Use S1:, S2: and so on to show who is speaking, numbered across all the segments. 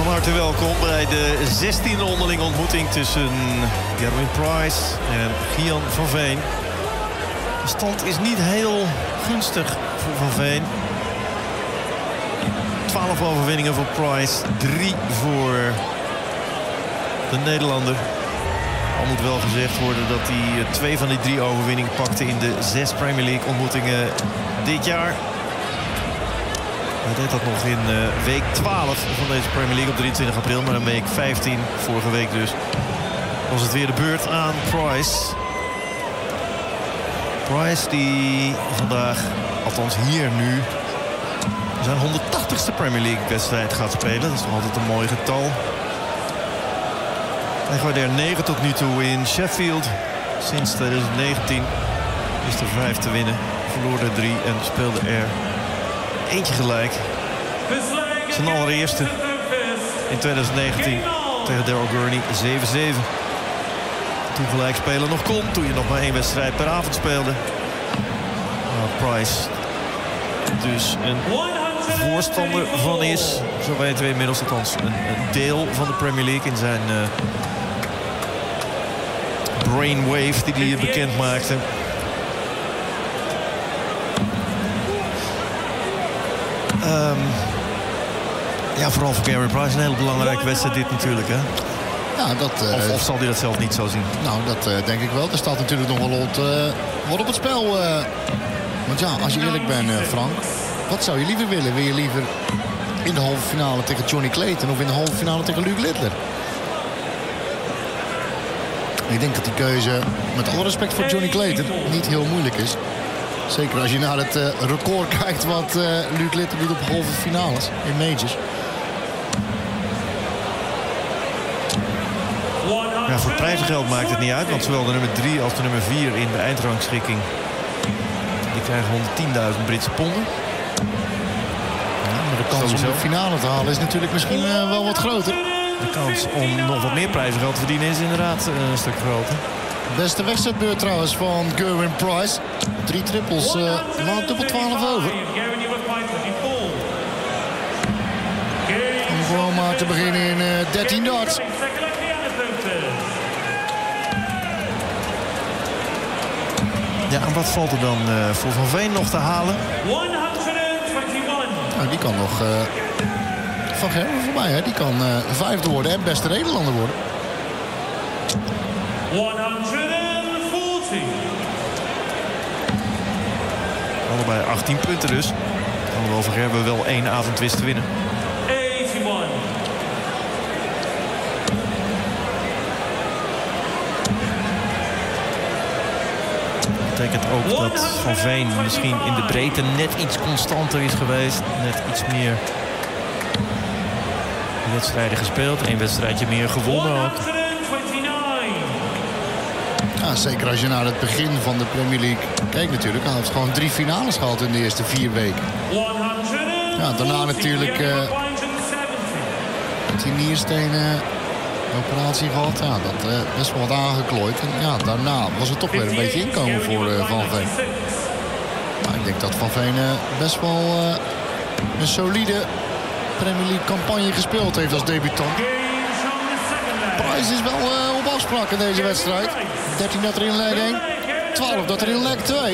S1: Van harte welkom bij de 16e onderlinge ontmoeting tussen Gerwin Price en Gian van Veen. De stand is niet heel gunstig voor Van Veen. 12 overwinningen voor Price, 3 voor de Nederlander. Al moet wel gezegd worden dat hij 2 van die 3 overwinningen pakte in de 6 Premier League ontmoetingen dit jaar. Hij deed dat nog in week 12 van deze Premier League op 23 april. Maar in week 15, vorige week dus, was het weer de beurt aan Price. Price die vandaag, althans hier nu, zijn 180ste Premier League wedstrijd gaat spelen. Dat is nog altijd een mooi getal. Hij gooide er 9 tot nu toe in Sheffield. Sinds 2019 is er 5 te winnen. Verloor er 3 en speelde er eentje gelijk. Zijn allereerste in 2019 tegen Daryl Gurney 7-7. Toen gelijk spelen nog kon. Toen je nog maar 1 wedstrijd per avond speelde. Price dus een voorstander van is. Zo weten we inmiddels althans een deel van de Premier League in zijn brainwave die hij bekend maakte. Ja, vooral voor Gerwin Price een hele belangrijke wedstrijd dit natuurlijk, hè?
S2: Ja, dat,
S1: of zal hij dat zelf niet zo zien?
S2: Nou, dat denk ik wel. Er staat natuurlijk nog wel wat op het spel. Want ja, als je eerlijk bent, Frank, wat zou je liever willen? Wil je liever in de halve finale tegen Johnny Clayton of in de halve finale tegen Luke Littler? Ik denk dat die keuze, met alle respect voor Johnny Clayton, niet heel moeilijk is. Zeker als je naar het record kijkt wat Luke Littler doet op halve finales in majors.
S1: Ja, voor prijzengeld maakt het niet uit, want zowel de nummer 3 als de nummer 4 in de eindrangschikking, die krijgen 110.000 Britse ponden.
S2: Ja, maar de kans om de finale te halen is natuurlijk misschien wel wat groter.
S1: De kans om nog wat meer prijzengeld te verdienen is inderdaad een stuk groter.
S2: Beste wedstrijdbeurt trouwens van Gerwin Price. 3 trippels, maar dubbel 12 over. Om gewoon maar te beginnen in 13 darts.
S1: Ja, en wat valt er dan voor Van Veen nog te halen?
S3: 121.
S2: Nou, die kan nog Van Gerwen voor mij, hè? Die kan 5e worden en beste Nederlander worden.
S3: 140.
S1: Allebei 18 punten dus. Alhoewel Van Gerwen wel 1 avondwist te winnen.
S3: 81.
S1: Dat betekent ook dat Van Veen misschien in de breedte net iets constanter is geweest. Net iets meer wedstrijden gespeeld. 1 wedstrijdje meer gewonnen ook.
S3: 129.
S2: Ja, zeker als je naar het begin van de Premier League kijkt natuurlijk. Hij heeft gewoon 3 finales gehad in de eerste 4 weken.
S3: 100.
S2: Ja, daarna natuurlijk die nierstenen operatie gehad. Ja, dat best wel wat aangeklooid. En ja, daarna was het toch weer een beetje inkomen voor Van Veen. Maar ik denk dat Van Veen best wel een solide Premier League campagne gespeeld heeft als debutant. Price is wel op afspraak in deze wedstrijd. 13 dat er in leg 1, 12 dat er in leg 2.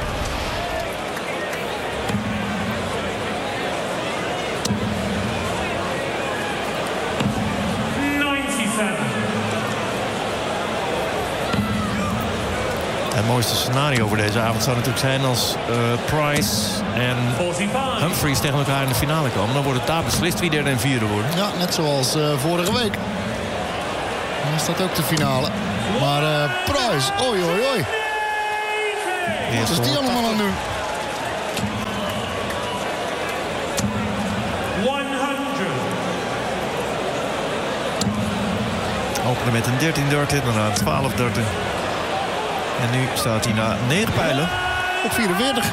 S1: Het mooiste scenario voor deze avond zou natuurlijk zijn als Price en Humphries tegen elkaar in de finale komen. Dan wordt het daar beslist wie derde en vierde worden.
S2: Ja, net zoals vorige week. Dan is dat ook de finale. Maar Price, oei. Wat is die allemaal aan het doen?
S3: 100.
S1: Openen met een 13 darten, daarna een 12 darten. En nu staat hij na 9 pijlen
S2: op 44.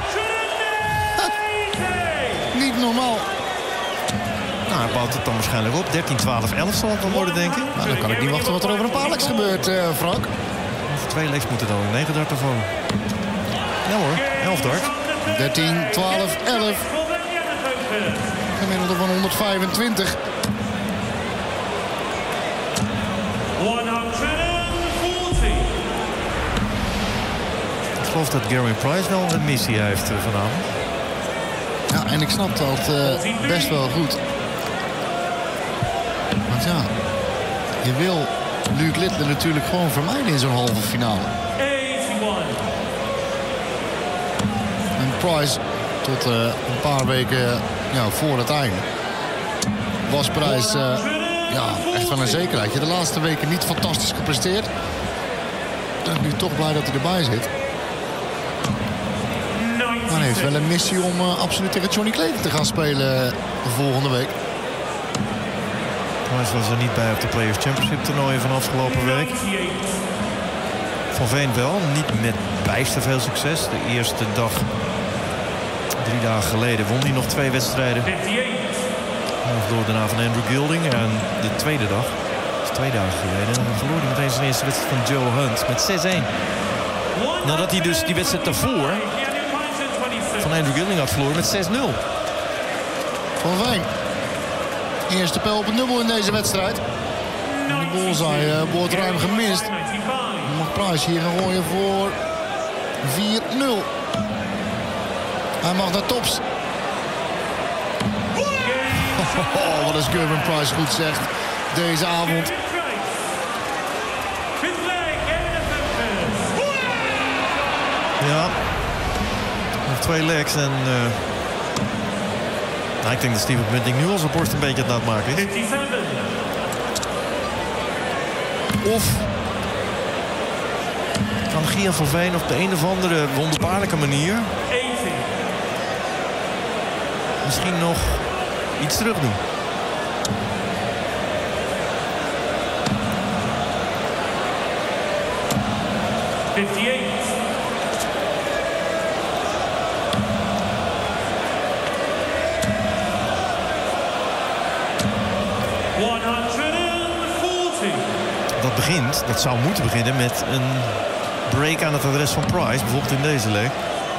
S2: Niet normaal.
S1: Nou, hij bouwt het dan waarschijnlijk op. 13, 12, 11 zal het dan worden, denk ik.
S2: Nou, dan kan ik niet wachten wat er over een paar legs gebeurt, Frank.
S1: Over 2 legs moeten dan 9 darten vallen. Ja hoor, 11 dart.
S2: 13, 12, 11. Gemiddelde van 125.
S3: 140.
S1: Ik geloof dat Gary Price wel een missie heeft vanavond.
S2: Ja, en ik snap dat best wel goed. Want ja, je wil Luke Littler natuurlijk gewoon vermijden in zo'n halve finale.
S3: 81.
S2: En Price tot een paar weken voor het einde was Price echt wel een zekerheidje. De laatste weken niet fantastisch gepresteerd. Ik ben nu toch blij dat hij erbij zit. Maar hij heeft wel een missie om absoluut tegen Johnny Clayton te gaan spelen volgende week.
S1: Price was er niet bij op de Players Championship toernooien van afgelopen week. Van Veen wel, niet met bijster veel succes. De eerste dag, 3 dagen geleden, won hij nog 2 wedstrijden.
S3: 58.
S1: Hij verloor daarna van Andrew Gilding. En de tweede dag, dat is 2 dagen geleden, verloor hij meteen zijn eerste wedstrijd van Joe Hunt met 6-1. Nadat hij dus die wedstrijd daarvoor van Andrew Gilding had verloren met 6-0.
S2: Van Veen. Eerste pijl op het dubbel in deze wedstrijd. En de bullseye wordt ruim gemist. Mag Price hier gaan gooien voor 4-0. Hij mag naar tops. Oh, wat is Gervin Price goed zegt deze avond.
S1: Ja, nog 2 legs en ik denk dat Steven Bunting nu al zijn borst een beetje aan het maken is.
S3: 57.
S1: Of kan Gian van Veen op de een of andere wonderbaarlijke manier
S3: 80.
S1: misschien nog iets terug doen. Dat zou moeten beginnen met een break aan het adres van Price. Bijvoorbeeld in deze leg.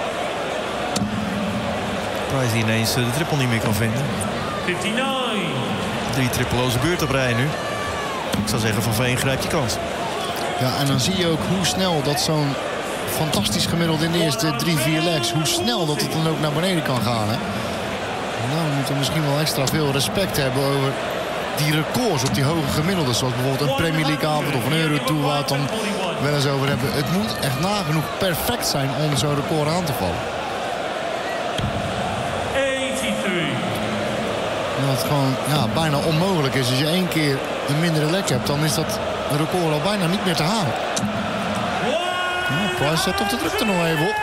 S1: Price die ineens de triple niet meer kan vinden.
S3: 59.
S1: 3 trippeloze beurt op rij nu. Ik zou zeggen, Van Veen grijpt je kans.
S2: Ja, en dan zie je ook hoe snel dat zo'n fantastisch gemiddeld in de eerste 3-4 legs, hoe snel dat het dan ook naar beneden kan gaan. Hè? Nou, we moeten misschien wel extra veel respect hebben over die records op die hoge gemiddelden. Zoals bijvoorbeeld een Premier League avond of een Euro Tour waar we het dan wel eens over hebben. Het moet echt nagenoeg perfect zijn om zo'n record aan te vallen.
S3: 83.
S2: En dat het gewoon bijna onmogelijk is. Als je 1 keer een mindere leg hebt, dan is dat record al bijna niet meer te halen. Price zet toch de druk er nog even op.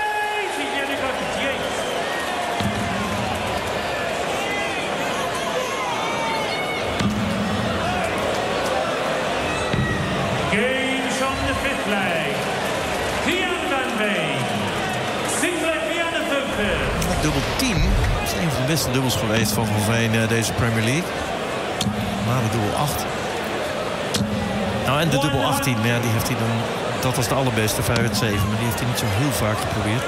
S3: Games on the 5th leg. Gian van Veen. 6th leg Gian de Veen.
S1: Dubbel 10 is een van de beste dubbels geweest van Veen deze Premier League. Maar de dubbel 8. Nou, en de dubbel 18, maar ja, die heeft hij dan. Dat was de allerbeste, 5 uit 7. Maar die heeft hij niet zo heel vaak geprobeerd.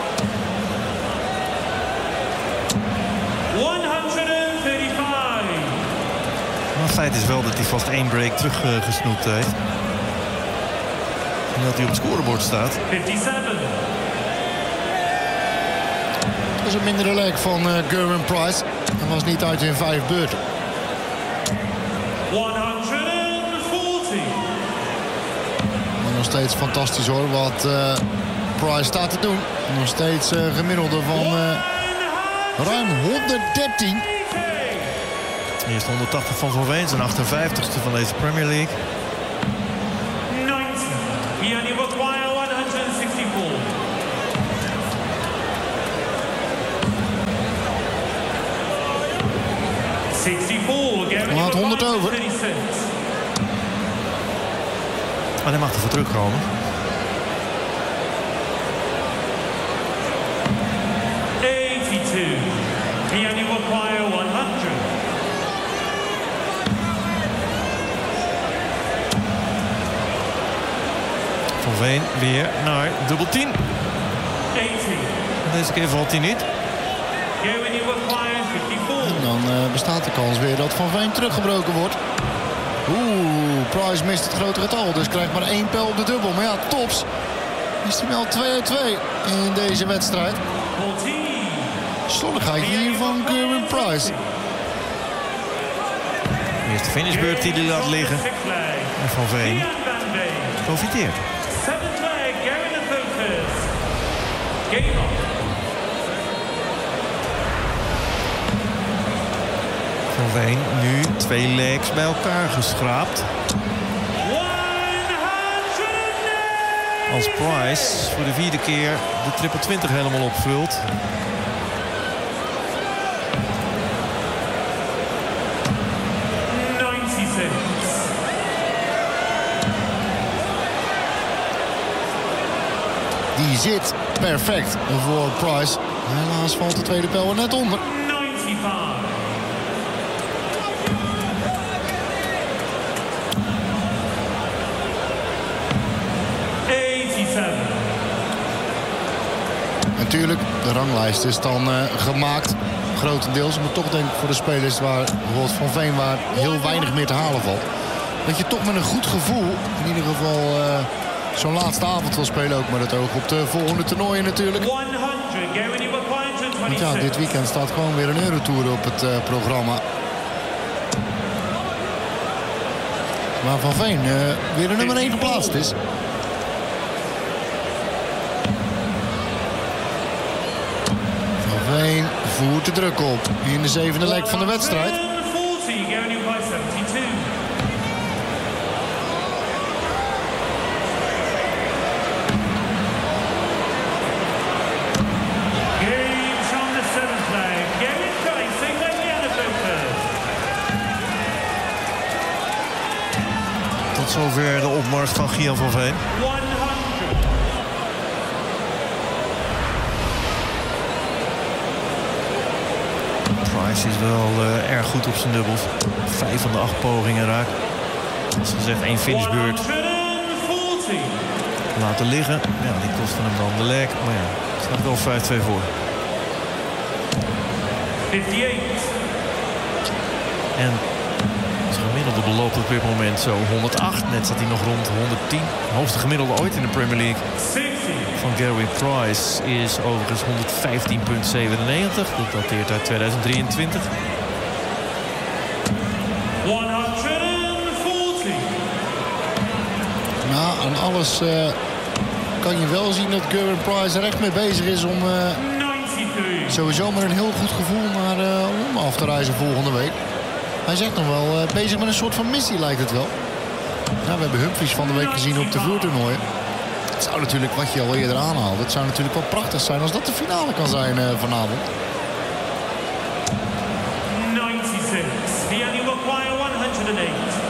S3: 135.
S1: Maar het feit is wel dat hij vast 1 break teruggesnoept heeft. En dat hij op het scorebord staat.
S3: 57.
S2: Dat is een mindere leg van Gervin Price. Hij was niet uit in 5 beurten.
S3: 140.
S2: Maar nog steeds fantastisch hoor, wat Price staat te doen. Nog steeds gemiddelde van ruim 113.
S1: Eerst 180 van Veen, zijn 58ste van deze Premier League.
S3: 90. He only require 164.
S2: Laat 100 over.
S1: Maar hij mag ervoor terugkomen.
S3: He only require 100.
S1: Van Veen weer naar dubbel 10.
S3: 80.
S1: Deze keer valt hij niet.
S3: Here when you require 54.
S2: En dan bestaat de kans weer dat Van Veen teruggebroken wordt. Price mist het grote getal. Dus krijgt maar 1 pijl op de dubbel. Maar ja, tops. Is hij wel 2-2 in deze wedstrijd. Slordigheid hier van Gerwin Price.
S1: Eerste finishbeurt die hij laat liggen. En Van Veen profiteert. Van Veen nu 2 legs bij elkaar geschraapt. Als Price voor de 4e keer de triple 20 helemaal opvult.
S2: Die zit perfect voor Price. Helaas valt de tweede pijl er net onder.
S3: 87.
S2: Natuurlijk, de ranglijst is dan gemaakt. Grotendeels, maar toch denk ik voor de spelers waar bijvoorbeeld Van Veen waar heel weinig meer te halen valt. Dat je toch met een goed gevoel in ieder geval zo'n laatste avond wil spelen. Ook met het oog op de volgende toernooien natuurlijk. Want ja, dit weekend staat gewoon weer een Eurotour op het programma. Waar Van Veen weer de nummer 1 geplaatst is. Van Veen voert de druk op in de 7e leg van de wedstrijd.
S1: Tot zover de opmars van Gian van Veen. Price is wel erg goed op zijn dubbels. 5 van de 8 pogingen raak. Als gezegd 1 finishbeurt laten liggen. Ja, die kost hem dan de leg. Maar ja, het staat wel 5-2 voor.
S3: 58.
S1: En zijn gemiddelde beloopt op dit moment zo 108. Net zat hij nog rond 110. De hoogste gemiddelde ooit in de Premier League van Gerwin Price is overigens 115,97. Dat dateert uit 2023.
S3: 140.
S2: Nou, aan alles kan je wel zien dat Gerwin Price er echt mee bezig is om sowieso met een heel goed gevoel naar Londen af te reizen volgende week. Hij zegt nog wel bezig met een soort van missie, lijkt het wel. Nou, we hebben Humphries van de week gezien op de vuurtoernooien. Het zou natuurlijk, wat je al eerder aanhaalde, het zou natuurlijk wel prachtig zijn als dat de finale kan zijn vanavond.
S3: 96. He only require 108.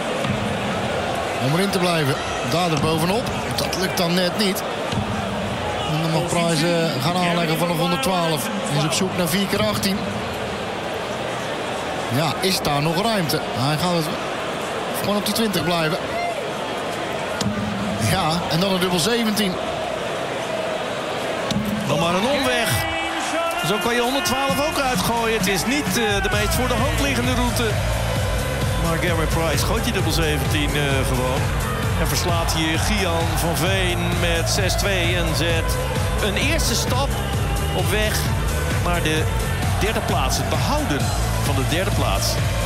S2: Om erin te blijven. Daar erbovenop. Dat lukt dan net niet. En dan mag Price gaan aanleggen vanaf 112. Hij is op zoek naar 4 keer 18. Ja, is daar nog ruimte? Hij gaat het gewoon op die 20 blijven. Ja, en dan een dubbel 17.
S1: Dan maar een omweg. Zo kan je 112 ook uitgooien. Het is niet de meest voor de hand liggende route. Maar Gerwin Price gooit je dubbel 17 gewoon. En verslaat hier Gian van Veen met 6-2. En zet een eerste stap op weg naar de 3e plaats. Het behouden van de 3e plaats.